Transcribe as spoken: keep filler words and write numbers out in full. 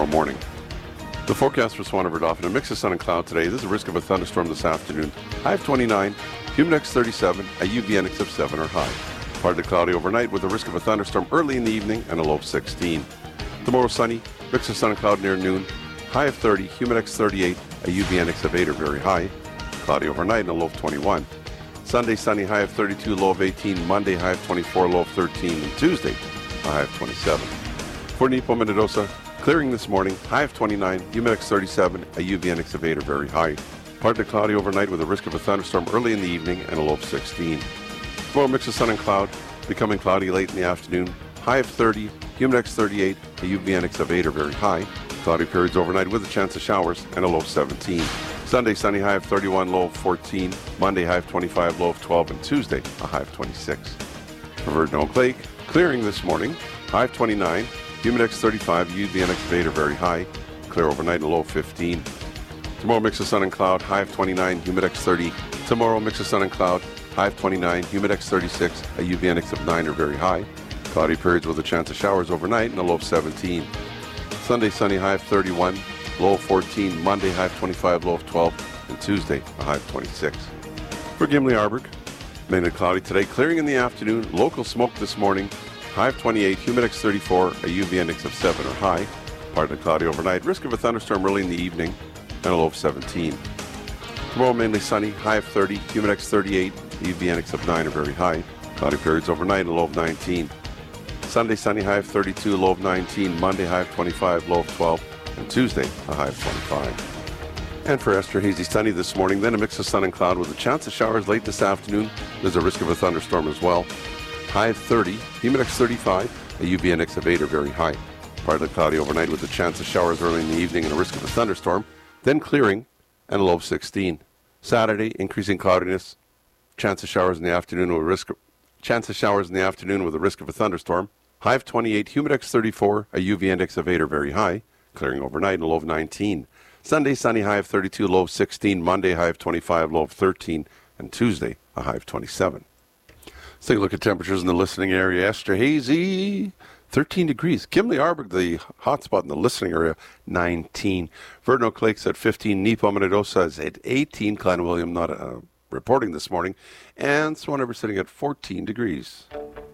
morning. The forecast for Swan River Dauphin, a mix of sun and cloud today. There's a risk of a thunderstorm this afternoon. High of twenty-nine, humid thirty-seven, a U V index of seven or high. Partly cloudy overnight with a risk of a thunderstorm early in the evening and a low of sixteen. Tomorrow sunny, mix of sun and cloud near noon. High of thirty, humid thirty-eight, a U V index of eight or very high. Cloudy overnight and a low of twenty-one. Sunday sunny, high of thirty-two, low of eighteen. Monday high of twenty-four, low of thirteen. And Tuesday, a high of twenty-seven. For Nipo, Minnedosa, clearing this morning, high of twenty-nine, humid thirty-seven, a U V index of eight or very high. Partly cloudy overnight with a risk of a thunderstorm early in the evening and a low of sixteen. Tomorrow mix of sun and cloud, becoming cloudy late in the afternoon. High of thirty, humid thirty-eight, a U V index of eight or very high. Cloudy periods overnight with a chance of showers and a low of seventeen. Sunday sunny, high of thirty-one, low of fourteen. Monday high of twenty-five, low of twelve. And Tuesday a high of twenty-six. For Virgin Oak Lake, clearing this morning, high of twenty-nine. Humid thirty-five, U V index of eight or very high. Clear overnight and a low of fifteen. Tomorrow mix of sun and cloud, high of twenty-nine, humid thirty. Tomorrow mix of sun and cloud, high of twenty-nine, humid thirty-six, a U V index of nine or very high. Cloudy periods with a chance of showers overnight and a low of seventeen. Sunday sunny, high of thirty-one, low of fourteen. Monday high of twenty-five, low of twelve. And Tuesday a high of twenty-six. For Gimli Arberg, mainly cloudy today, clearing in the afternoon. Local smoke this morning. High of twenty-eight, humid thirty-four, a U V index of seven or high. Partly cloudy overnight, risk of a thunderstorm early in the evening, and a low of seventeen. Tomorrow mainly sunny, high of thirty, humid thirty-eight, a U V index of nine or very high. Cloudy periods overnight, a low of nineteen. Sunday sunny, high of thirty-two, low of nineteen. Monday high of twenty-five, low of twelve. And Tuesday a high of twenty-five. And for Esther, hazy sunny this morning, then a mix of sun and cloud with a chance of showers late this afternoon. There's a risk of a thunderstorm as well. High of thirty, humid thirty-five, a U V index of eight or very high. Partly cloudy overnight with a chance of showers early in the evening and a risk of a thunderstorm. Then clearing and a low of sixteen. Saturday, increasing cloudiness, chance of showers in the afternoon with a risk, chance of showers in the afternoon with a risk of a thunderstorm. High of twenty-eight, humid thirty-four, a U V index of eight or very high. Clearing overnight and a low of nineteen. Sunday, sunny, high of thirty-two, low of sixteen. Monday, high of twenty-five, low of thirteen. And Tuesday, a high of twenty-seven. Let's take a look at temperatures in the listening area. Esther, hazy, thirteen degrees. Gimli Arberg, the hot spot in the listening area, nineteen. Virgin Oak Lake's at fifteen. Nipo, Minnedosa is at eighteen. Klein William not uh, reporting this morning. And Swan River sitting at fourteen degrees.